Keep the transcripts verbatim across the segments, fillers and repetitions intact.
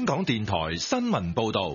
香港電台新聞報道。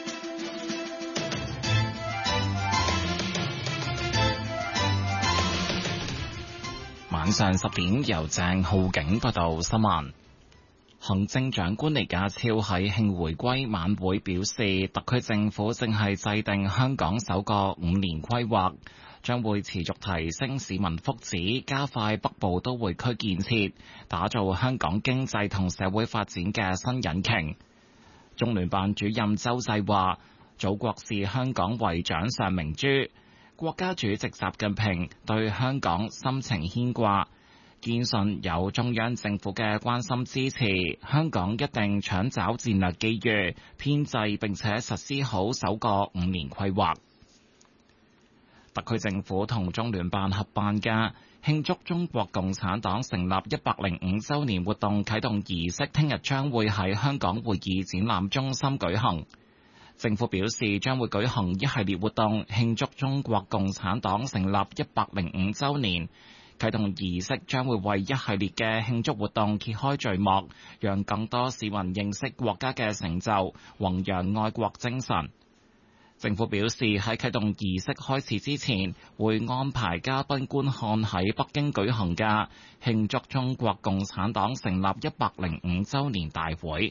晚上十點由鄭浩景報道新聞。行政長官李家超喺慶回歸晚會表示，特區政府正係制定香港首個五年規劃，將會持續提升市民福祉，加快北部都會區建設，打造香港經濟同社會發展嘅新引擎。中聯辦主任周濟話，祖國視香港為掌上明珠，國家主席習近平對香港深情牽掛，堅信有中央政府嘅關心支持，香港一定搶找戰略機遇，編制並且實施好首個五年規劃。特區政府同中聯辦合辦嘅慶祝中國共產黨成立一百零五週年活動啟動儀式，聽日將會喺香港會議展覽中心舉行。政府表示將會舉行一系列活動，慶祝中國共產黨成立一百零五週年。啟動儀式將會為一系列嘅慶祝活動揭開序幕，讓更多市民認識國家嘅成就，弘揚愛國精神。政府表示喺啟動儀式開始之前，會安排嘉賓觀看喺北京舉行嘅慶祝中國共產黨成立一百零五週年大會。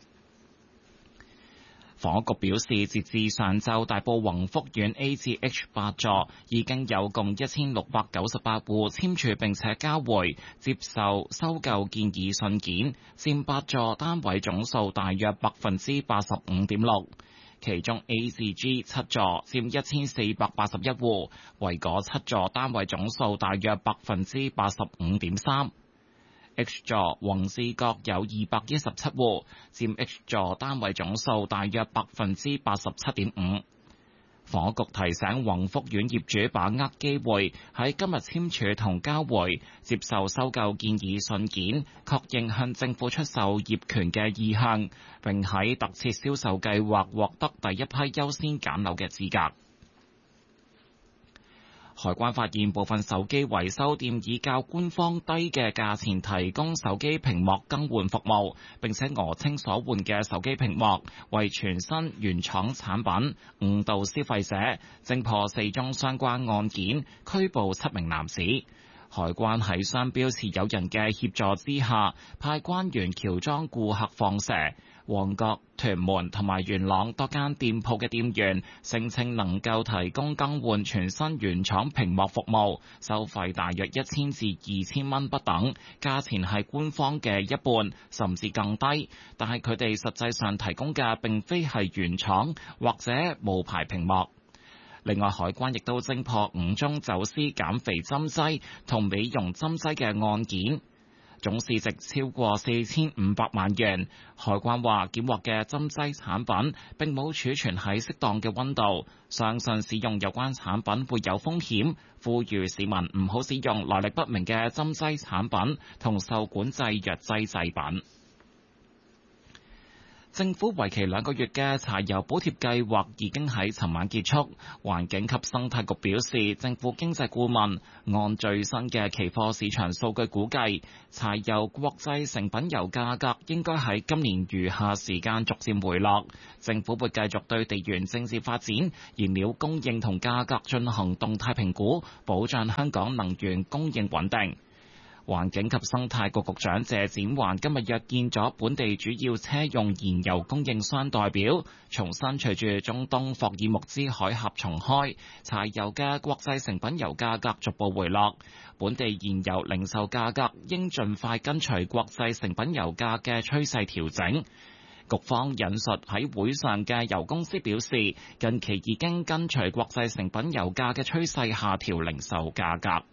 房屋局表示，截至上晝，大埔宏福苑 A 至 H 八座已經有共一千六百九十八戶簽署並且交回接受收購建議信件，佔八座單位總數大約百分之八十五點六。其中 A 至 G 七座佔一千四百八十一戶，為嗰七座單位總數大約百分之八十五點三。H 座宏志閣有二百一十七戶，佔 H 座單位總數大約百分之八十七點五。房屋局提醒宏福苑業主把握機會，喺今日簽署同交回接受收購建議信件，確認向政府出售業權嘅意向，並喺特設銷售計劃獲得第一批優先揀樓嘅資格。海關發現部分手機維修店以較官方低嘅價錢提供手機屏幕更換服務，並且訛稱所換嘅手機屏幕為全新原廠產品，誤導消費者，偵破四宗相關案件，拘捕七名男子。海關喺商標持有人嘅協助之下，派關員喬裝顧客放蛇。旺角、屯門同埋元朗多間店鋪嘅店員聲稱能夠提供更換全新原廠屏幕服務，收費大約一千至二千蚊不等，價錢係官方嘅一半甚至更低。但係佢哋實際上提供嘅並非係原廠或者無牌屏幕。另外，海關亦都偵破五宗走私減肥針劑同美容針劑嘅案件，總市值超過四千五百萬元。海關話，檢獲嘅針劑產品並冇儲存喺適當嘅溫度，相信使用有關產品會有風險，呼籲市民唔好使用來歷不明嘅針劑產品同受管制藥劑製品。政府為期兩個月嘅柴油補貼計劃已經喺尋晚結束。環境及生態局表示，政府經濟顧問按最新嘅期貨市場數據估計，柴油國際成品油價格應該喺今年餘下時間逐漸回落。政府會繼續對地緣政治發展、燃料供應同價格進行動態評估，保障香港能源供應穩定。環境及生態局局長謝展寰今日約見咗本地主要車用燃油供應商代表，重申隨住中東霍爾木茲海峽重開，柴油嘅國際成品油價格逐步回落，本地燃油零售價格應盡快跟隨國際成品油價嘅趨勢調整。局方引述喺會上嘅油公司表示，近期已經跟隨國際成品油價嘅趨勢下調零售價格。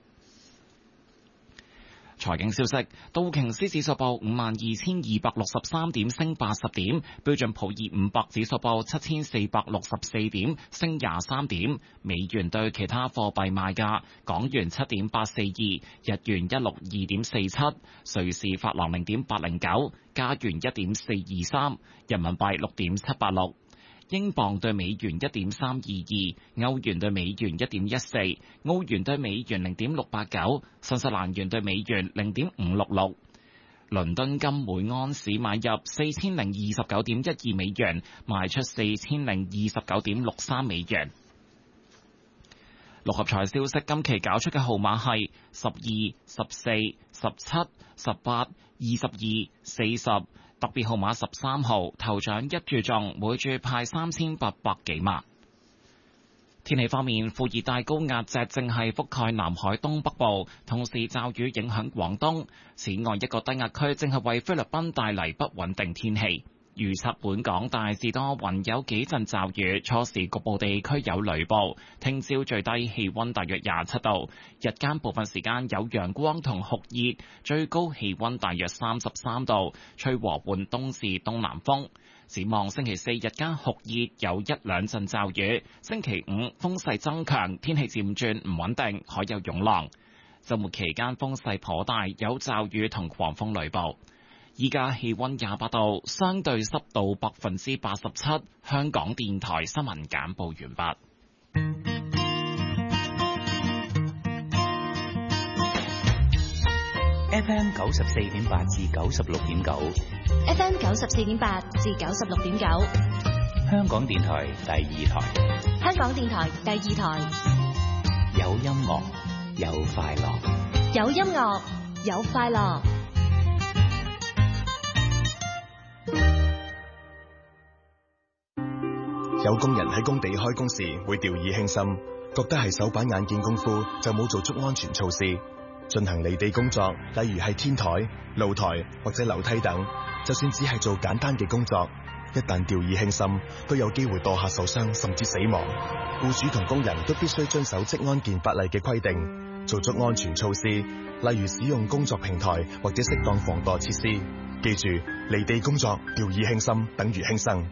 財經消息，道瓊斯指數報五萬二千二百六十三點，升八十點；標準普爾五百指數報七千四百六十四點，升廿三點。美元對其他貨幣賣價：港元七點八四二，日元一六二點四七，瑞士法郎零點八零九，加元一點四二三，人民幣六點七八六。英鎊對美元一點三二二，歐元對美元一點一四，澳元對美元零點六八九，新西蘭元對美元零點五六六。 倫敦金每盎司買入四千零二十九點一二美元，賣出四千零二十九點六三美元。六合彩消息，今期搞出嘅號碼係十二、十四、十七、十八、二十二、四十，特別號碼十三號，頭獎一注中，每注派三千八百幾萬。天氣方面，副熱帶高壓脊正係覆蓋南海東北部，同時驟雨影響廣東。此外，一個低壓區正係為菲律賓帶嚟不穩定天氣。預測本港大致多雲，有幾陣驟雨，初時局部地區有雷暴。聽朝最低氣溫大約廿七度，日間部分時間有陽光同酷熱，最高氣溫大約三十三度，吹和緩東至東南風。展望星期四日間酷熱，有一兩陣驟雨。星期五風勢增強，天氣漸轉唔穩定，海有湧浪。週末期間風勢頗大，有驟雨同狂風雷暴。依家氣溫廿八度，相對濕度百分之八十七。香港電台新聞簡報完畢。 F M 九十四點八至九十六點九 ，F M 九十四點八至九十六點九， 香港電台第二台， 香港電台第二台， 有音樂，有快樂， 有音樂，有快樂。 有工人喺工地開工時會掉以輕心，覺得係手板眼見功夫，就冇做足安全措施。進行離地工作，例如係天台、露台或者樓梯等，就算只係做簡單嘅工作，一旦掉以輕心，都有機會墮下受傷甚至死亡。僱主同工人都必須遵守職安健法例嘅規定，做足安全措施，例如使用工作平台或者適當防墮設施。記住，離地工作掉以輕心等於輕生。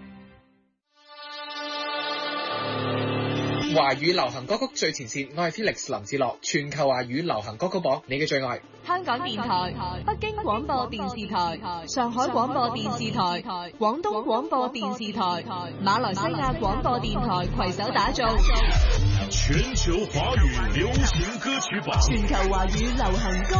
華語流行歌曲最前線，我係 Felix 林志樂，全球華語流行歌曲榜，你嘅最愛。 香港電台、北京廣播電視台、上海廣播電視台、廣東廣播電視台、馬來西亞廣播電台攜手打造全球華語流行歌曲榜， 全球華語流行歌